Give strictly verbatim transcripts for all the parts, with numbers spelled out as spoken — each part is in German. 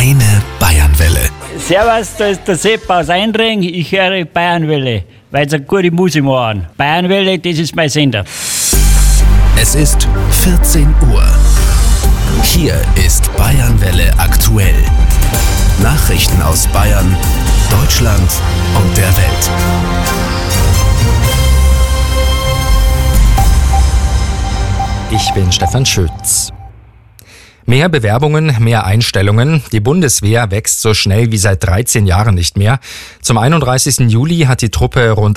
Deine Bayernwelle. Servus, da ist der Sepp aus Eindring. Ich höre Bayernwelle, weil sie eine gute Musik machen. Bayernwelle, das ist mein Sender. Es ist vierzehn Uhr. Hier ist Bayernwelle aktuell. Nachrichten aus Bayern, Deutschland und der Welt. Ich bin Stefan Schütz. Mehr Bewerbungen, mehr Einstellungen. Die Bundeswehr wächst so schnell wie seit dreizehn Jahren nicht mehr. Zum einunddreißigsten Juli hat die Truppe rund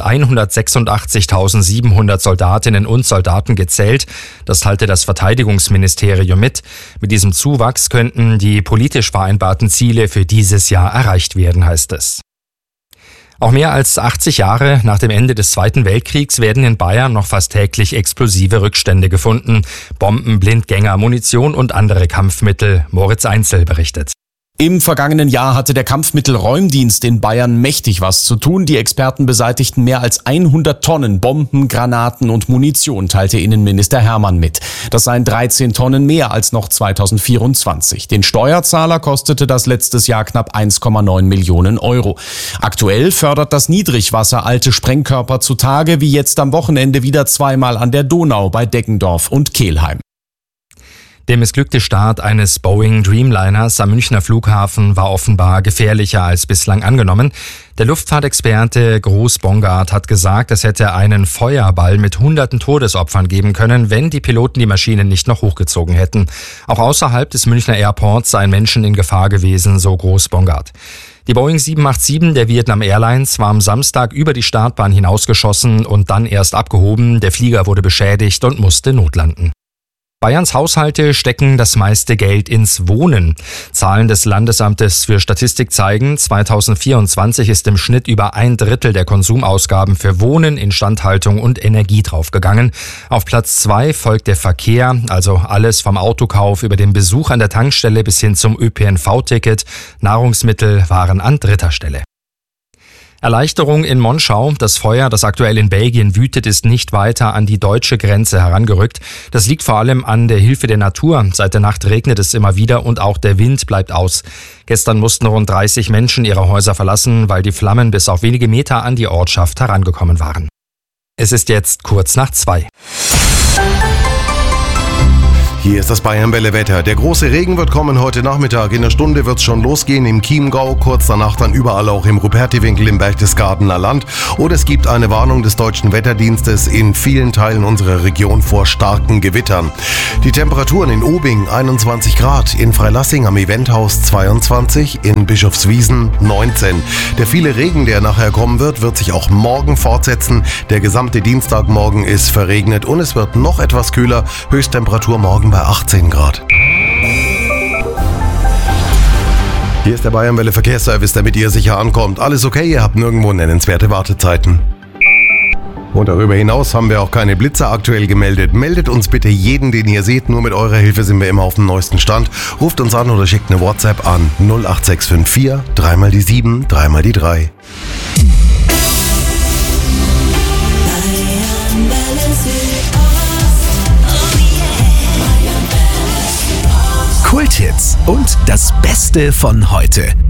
hundertsechsundachtzigtausendsiebenhundert Soldatinnen und Soldaten gezählt. Das teilte das Verteidigungsministerium mit. Mit diesem Zuwachs könnten die politisch vereinbarten Ziele für dieses Jahr erreicht werden, heißt es. Auch mehr als achtzig Jahre nach dem Ende des Zweiten Weltkriegs werden in Bayern noch fast täglich explosive Rückstände gefunden. Bomben, Blindgänger, Munition und andere Kampfmittel. Moritz Einzel berichtet. Im vergangenen Jahr hatte der Kampfmittelräumdienst in Bayern mächtig was zu tun. Die Experten beseitigten mehr als hundert Tonnen Bomben, Granaten und Munition, teilte Innenminister Hermann mit. Das seien dreizehn Tonnen mehr als noch zweitausendvierundzwanzig. Den Steuerzahler kostete das letztes Jahr knapp eins Komma neun Millionen Euro. Aktuell fördert das Niedrigwasser alte Sprengkörper zutage, wie jetzt am Wochenende wieder zweimal an der Donau bei Deggendorf und Kelheim. Der missglückte Start eines Boeing Dreamliners am Münchner Flughafen war offenbar gefährlicher als bislang angenommen. Der Luftfahrtexperte Groß Bongard hat gesagt, es hätte einen Feuerball mit hunderten Todesopfern geben können, wenn die Piloten die Maschine nicht noch hochgezogen hätten. Auch außerhalb des Münchner Airports seien Menschen in Gefahr gewesen, so Groß Bongard. Die Boeing sieben acht sieben der Vietnam Airlines war am Samstag über die Startbahn hinausgeschossen und dann erst abgehoben. Der Flieger wurde beschädigt und musste notlanden. Bayerns Haushalte stecken das meiste Geld ins Wohnen. Zahlen des Landesamtes für Statistik zeigen, zweitausendvierundzwanzig ist im Schnitt über ein Drittel der Konsumausgaben für Wohnen, Instandhaltung und Energie draufgegangen. Auf Platz zwei folgt der Verkehr, also alles vom Autokauf über den Besuch an der Tankstelle bis hin zum Ö P N V-Ticket. Nahrungsmittel waren an dritter Stelle. Erleichterung in Monschau. Das Feuer, das aktuell in Belgien wütet, ist nicht weiter an die deutsche Grenze herangerückt. Das liegt vor allem an der Hilfe der Natur. Seit der Nacht regnet es immer wieder und auch der Wind bleibt aus. Gestern mussten rund dreißig Menschen ihre Häuser verlassen, weil die Flammen bis auf wenige Meter an die Ortschaft herangekommen waren. Es ist jetzt kurz nach zwei. Hier ist das Bayernwelle-Wetter. Der große Regen wird kommen heute Nachmittag. In einer Stunde wird es schon losgehen im Chiemgau, kurz danach dann überall auch im Rupertiwinkel im Berchtesgadener Land. Oder es gibt eine Warnung des Deutschen Wetterdienstes in vielen Teilen unserer Region vor starken Gewittern. Die Temperaturen in Obing einundzwanzig Grad, in Freilassing am Eventhaus zweiundzwanzig, in Bischofswiesen neunzehn. Der viele Regen, der nachher kommen wird, wird sich auch morgen fortsetzen. Der gesamte Dienstagmorgen ist verregnet und es wird noch etwas kühler. Höchsttemperatur morgen bei achtzehn Grad. Hier ist der Bayernwelle Verkehrsservice, damit ihr sicher ankommt. Alles okay, ihr habt nirgendwo nennenswerte Wartezeiten. Und darüber hinaus haben wir auch keine Blitzer aktuell gemeldet. Meldet uns bitte jeden, den ihr seht. Nur mit eurer Hilfe sind wir immer auf dem neuesten Stand. Ruft uns an oder schickt eine WhatsApp an null acht sechs fünf vier, dreimal die sieben, dreimal die drei. Kulthits und das Beste von heute.